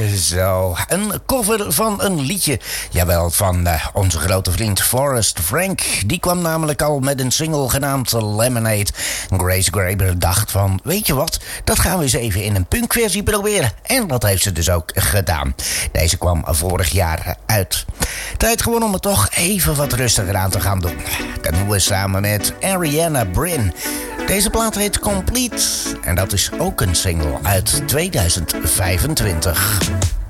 Zo, een cover van een liedje. Jawel, van onze grote vriend Forrest Frank. Die kwam namelijk al met een single genaamd Lemonade. Grace Graber dacht van, weet je wat, dat gaan we eens even in een punkversie proberen. En dat heeft ze dus ook gedaan. Deze kwam vorig jaar uit. Tijd gewoon om het toch even wat rustiger aan te gaan doen. Dat doen we samen met Ariana Brin. Deze plaat heet Complete en dat is ook een single uit 2025.